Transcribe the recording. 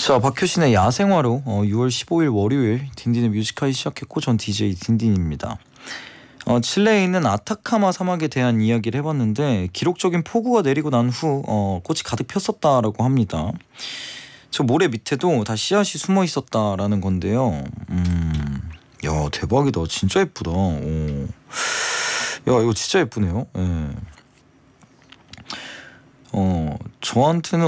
자, 박효신의 야생화로 6월 15일 월요일 딘딘의 뮤지카이 시작했고, 전 DJ 딘딘입니다. 칠레에 있는 아타카마 사막에 대한 이야기를 해봤는데, 기록적인 폭우가 내리고 난 후 꽃이 가득 폈었다라고 합니다. 저 모래 밑에도 다 씨앗이 숨어 있었다라는 건데요. 야, 대박이다. 진짜 예쁘다. 오. 야, 이거 진짜 예쁘네요. 예. 저한테는